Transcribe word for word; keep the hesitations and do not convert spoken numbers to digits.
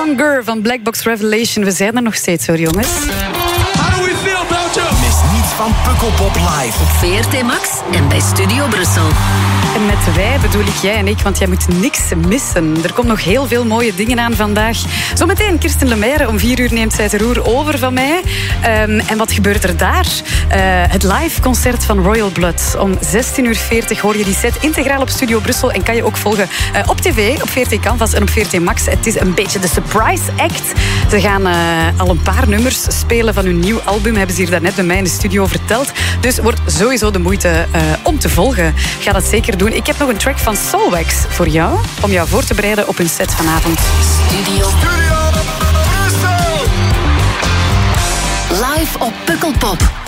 Stronger van Black Box Revelation. We zijn er nog steeds hoor, jongens. How do we feel, Belgium? Mis niets van Pukkelpop live. Op V R T Max en bij Studio Brussel. En met wij bedoel ik jij en ik, want jij moet niks missen. Er komt nog heel veel mooie dingen aan vandaag. Zometeen Kirsten Lemaire. Om vier uur neemt zij het roer over van mij. Um, en wat gebeurt er daar? Uh, het live concert van Royal Blood. Om zestien uur veertig hoor je die set integraal op Studio Brussel. En kan je ook volgen uh, op tv, op V R T Canvas en op V R T Max. Het is een beetje de surprise act. Ze gaan uh, al een paar nummers spelen van hun nieuw album. Hebben ze hier daarnet bij mij in de studio verteld. Dus wordt sowieso de moeite uh, om te volgen. Ga dat zeker doen. Ik heb nog een track van Soulwax voor jou. Om jou voor te bereiden op hun set vanavond. Studio. Studio Brussel! Live op Pukkelpop.